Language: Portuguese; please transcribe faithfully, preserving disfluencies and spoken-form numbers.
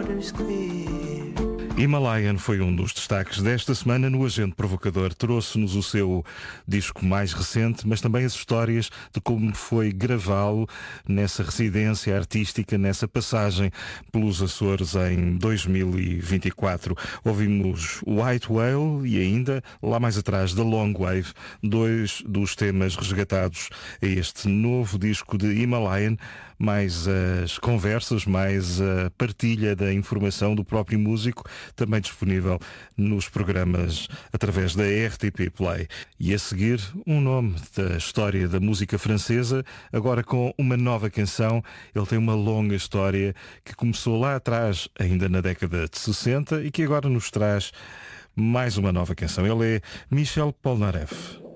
Himalayan foi um dos destaques desta semana no Agente Provocador. Trouxe-nos o seu disco mais recente, mas também as histórias de como foi gravá-lo nessa residência artística, nessa passagem pelos Açores em dois mil e vinte e quatro. Ouvimos White Whale e ainda, lá mais atrás, The Long Wave, dois dos temas resgatados a este novo disco de Himalayan, mais as conversas, mais a partilha da informação do próprio músico, também disponível nos programas através da R T P Play. E a seguir, um nome da história da música francesa, agora com uma nova canção. Ele tem uma longa história que começou lá atrás, ainda na década de sessenta, e que agora nos traz mais uma nova canção. Ele é Michel Polnareff.